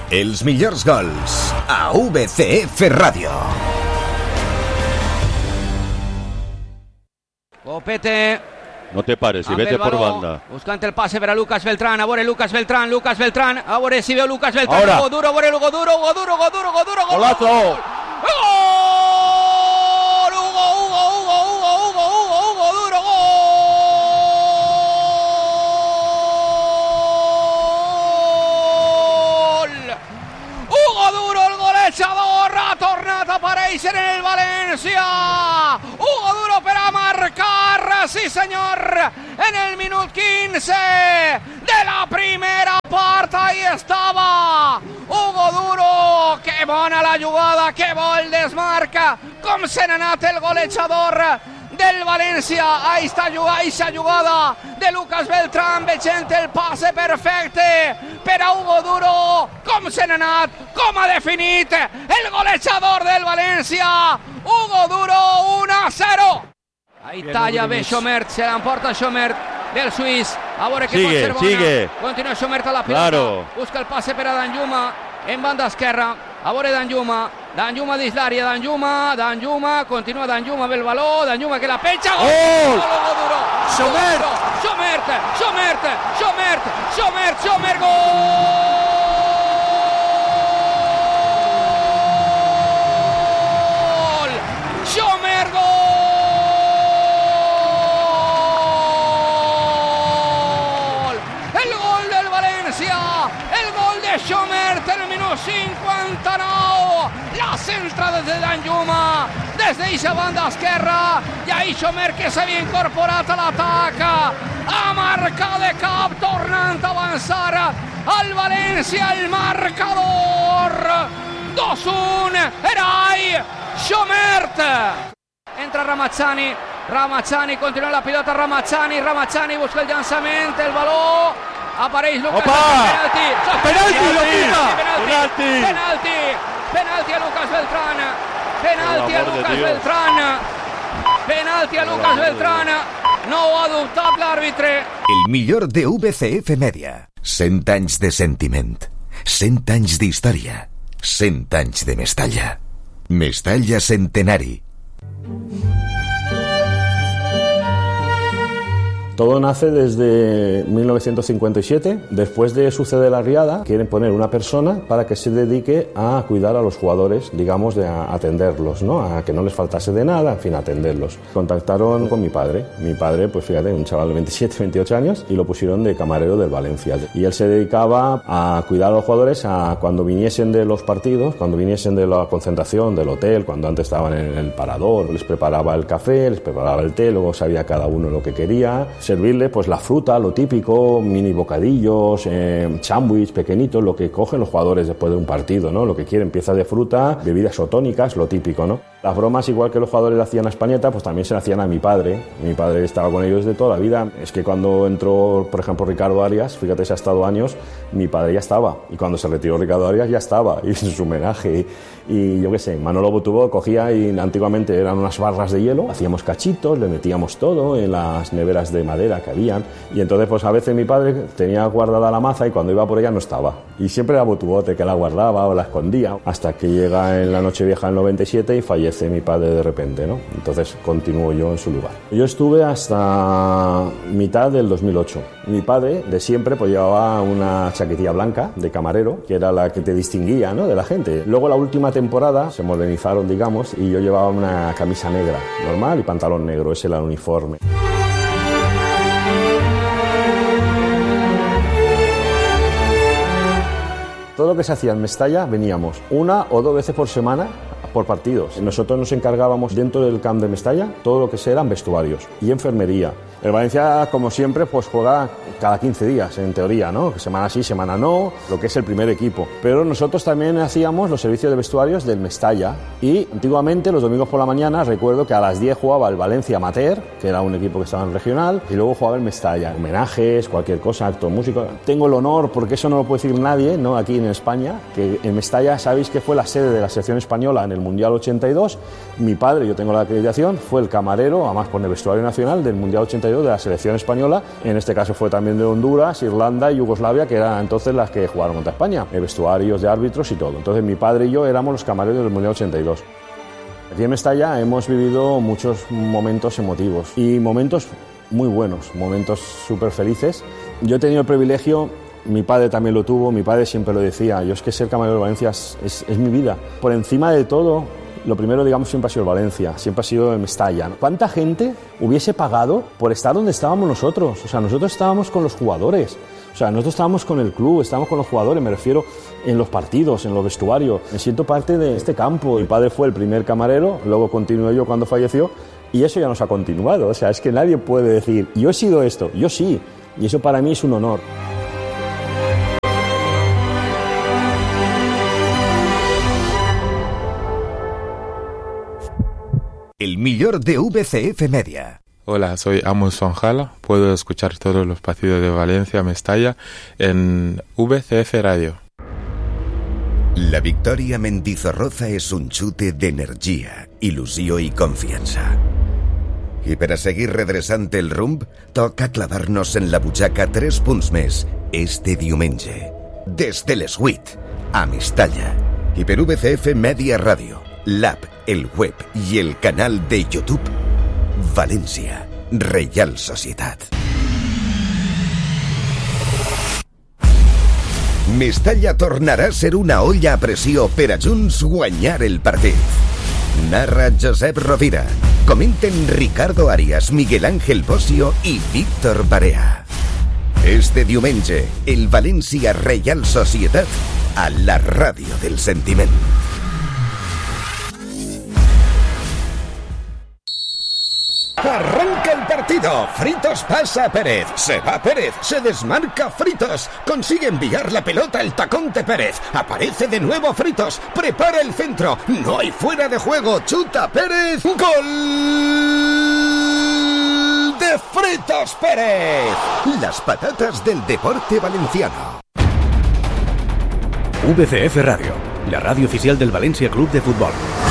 Els millors gols a VCF Radio. Copete. No te pares y vete por banda. Buscante el pase para Lucas Beltrán. Ahora Lucas Beltrán. Ahora si veo Lucas Beltrán. Ahora. Hugo Duro. ¡Golazo! ¡Gol! Hugo Duro, gol. Hugo Duro, el golejador, ha tornato a aparèixer en el València. Hugo Duro per a marcar, sí senyor, en el minut 15 de la primera part. Ahí estava Hugo Duro. Que bona la jugada, que bo el desmarca. Com se n'ha anat el golejador del València. Ahí està aquesta jugada de Lucas Beltrán, veient el passe perfecte per a Hugo Duro. Com se n'ha anat, com ha definit el golejador del València. Hugo Duro, 1-0. Ahí talla bé Chomert, se l'emporta Chomert del suís. A veure que pot ser bona. Sigue. Continua Chomert a la pilota. Claro. Busca el passe per a Danjuma en banda esquerra. A veure Danjuma dins l'àrea, Danjuma, continua Danjuma amb el baló, Danjuma que la penja, gol! ¡Gol! Duro! Chomert! Chomert, gol! Chomert, gol! El gol del València, el gol de Chomert en el minut 59. La centra des de Danjuma, des d'eixa banda esquerra, i ahí Chomert, que s'havia incorporat a l'atac, a marcar de cap, tornant a avançar al València. El marcador 2-1, Erai Chomert. Entra Ramazzani, continua la pilota Ramazzani busca el llançament, el baló, apareix Lucas, penalti a Lucas Beltrán, penalti a Lucas Beltrán, no ho ha dubtat l'àrbitre. El millor de VCF Media. 100 anys de sentiment, 100 anys d'història, 100 anys de Mestalla. Mestalla Centenari. Todo nace desde 1957. Después de suceder la riada, quieren poner una persona para que se dedique a cuidar a los jugadores, digamos, de atenderlos, ¿no? A que no les faltase de nada, en fin, atenderlos. Contactaron con mi padre. Mi padre, pues fíjate, un chaval de 27, 28 años, y lo pusieron de camarero del Valencia. Y él se dedicaba a cuidar a los jugadores cuando viniesen de los partidos, cuando viniesen de la concentración, del hotel, cuando antes estaban en el parador. Les preparaba el café, les preparaba el té, luego sabía cada uno lo que quería. Servirle pues la fruta, lo típico, mini bocadillos, sándwich pequeñitos, lo que cogen los jugadores después de un partido, ¿no? Lo que quieren, piezas de fruta, bebidas isotónicas, lo típico, ¿no? Las bromas, igual que los jugadores le hacían a Españeta, pues también se le hacían a mi padre. Mi padre estaba con ellos de toda la vida. Es que cuando entró, por ejemplo, Ricardo Arias, fíjate, se ha estado años, mi padre ya estaba. Y cuando se retiró Ricardo Arias ya estaba, y en su homenaje. Y yo qué sé, Manolo Botubó cogía, y antiguamente eran unas barras de hielo, hacíamos cachitos, le metíamos todo en las neveras de madera que habían, y entonces pues a veces mi padre tenía guardada la maza y cuando iba por ella no estaba, y siempre era Botubote que la guardaba o la escondía, hasta que llega en la Nochevieja del 97 y fallece mi padre de repente, ¿no? Entonces continúo yo en su lugar. Yo estuve hasta mitad del 2008. Mi padre de siempre pues llevaba una chaquetilla blanca de camarero, que era la que te distinguía, ¿no?, de la gente. Luego la última temporada se modernizaron, digamos, y yo llevaba una camisa negra normal y pantalón negro, ese era el uniforme. Todo lo que se hacía en Mestalla veníamos 1 o 2 veces por semana por partidos. Nosotros nos encargábamos dentro del camp de Mestalla todo lo que eran vestuarios y enfermería. El Valencia, como siempre, pues juega cada 15 días, en teoría, ¿no? Semana sí, semana no, lo que es el primer equipo. Pero nosotros también hacíamos los servicios de vestuarios del Mestalla. Y antiguamente, los domingos por la mañana, recuerdo que a las 10 jugaba el Valencia Amateur, que era un equipo que estaba en regional, y luego jugaba el Mestalla. Homenajes, cualquier cosa, acto músico. Tengo el honor, porque eso no lo puede decir nadie, ¿no?, aquí en España, que en Mestalla, sabéis que fue la sede de la selección española en el Mundial 82. Mi padre, yo tengo la acreditación, fue el camarero, además por el vestuario nacional del Mundial 82 de la selección española. En este caso fue también de Honduras, Irlanda y Yugoslavia, que eran entonces las que jugaron contra España. Vestuarios de árbitros y todo. Entonces mi padre y yo éramos los camareros del Mundial 82. Aquí en Mestalla hemos vivido muchos momentos emotivos y momentos muy buenos, momentos súper felices. Yo he tenido el privilegio, mi padre también lo tuvo, mi padre siempre lo decía, yo es que ser camarero de Valencia es mi vida. Por encima de todo, lo primero, digamos, siempre ha sido el Valencia, siempre ha sido el Mestalla. ¿Cuánta gente hubiese pagado por estar donde estábamos nosotros? O sea, nosotros estábamos con los jugadores. O sea, nosotros estábamos con el club, estábamos con los jugadores, me refiero en los partidos, en los vestuarios. Me siento parte de este campo. Mi padre fue el primer camarero, luego continué yo cuando falleció, y eso ya nos ha continuado. O sea, es que nadie puede decir, yo he sido esto, yo sí. Y eso para mí es un honor. El millor de VCF Media. Hola, soy Amos Sonjala. Puedo escuchar todos los partidos de Valencia, Mestalla en VCF Radio. La victòria Mendizorroza és un xute d'energia, il·lusió i confiança. I per a seguir redreçant el rumb, toca clavar-nos en la butxaca 3 punts més este diumenge. Des de les 8, a Mestalla. I per VCF Media Ràdio, l'app, el web i el canal de YouTube, València, Reial Societat. Mestalla tornarà a ser una olla a pressió per a junts guanyar el partit. Narra Josep Rovira. Comenten Ricardo Arias, Miguel Ángel Bossio i Víctor Barea. Este diumenge, el València Reial Societat a la ràdio del sentiment. Arranca el partido. Fritos pasa a Pérez. Se va Pérez. Se desmarca Fritos. Consigue enviar la pelota al tacón de Pérez. Aparece de nuevo Fritos. Prepara el centro. No hay fuera de juego. Chuta Pérez. ¡Gol de Fritos Pérez! Las patatas del deporte valenciano. VCF Radio, la radio oficial del Valencia Club de Fútbol.